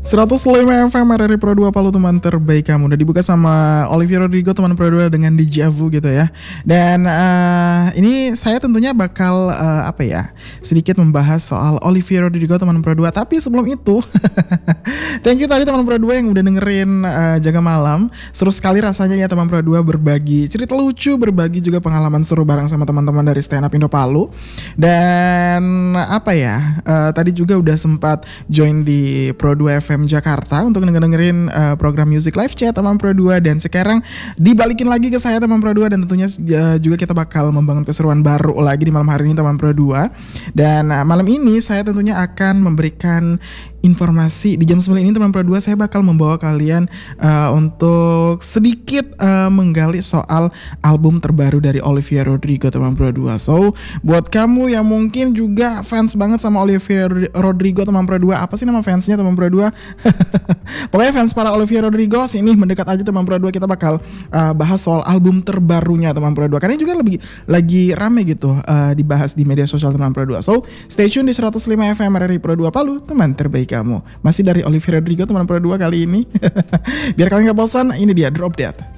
105 FM RRI Pro 2 Palu, teman terbaik kamu. Udah dibuka sama Olivia Rodrigo, teman Pro 2 dengan Deja Vu gitu ya. Dan ini saya tentunya bakal sedikit membahas soal Olivia Rodrigo, teman Pro 2. Tapi sebelum itu thank you tadi teman Pro 2 yang udah dengerin Jaga Malam. Seru sekali rasanya ya teman Pro 2 berbagi cerita lucu, berbagi juga pengalaman seru bareng sama teman-teman dari Stand Up Indo Palu. Dan tadi juga udah sempat join di Pro 2 FM Jakarta untuk dengerin program Music Live Chat teman Pro 2. Dan sekarang dibalikin lagi ke saya teman Pro 2. Dan tentunya juga kita bakal membangun keseruan baru lagi di malam hari ini teman Pro 2. Dan malam ini saya tentunya akan memberikan informasi di jam 9 ini teman Pro 2. Saya bakal membawa kalian untuk sedikit menggali soal album terbaru dari Olivia Rodrigo teman Pro 2. So buat kamu yang mungkin juga fans banget sama Olivia Rodrigo teman Pro 2, apa sih nama fansnya teman Pro 2? Pokoknya fans para Olivia Rodrigo sini mendekat aja teman Pro 2. Kita bakal bahas soal album terbarunya teman Pro 2, karena juga lagi rame gitu dibahas di media sosial teman Pro 2. So stay tune di 105 FM RRI Pro 2 Palu, teman terbaik kamu. Masih dari Olivia Rodrigo teman Pro 2 kali ini. Biar kalian gak bosan, ini dia Drop Dead.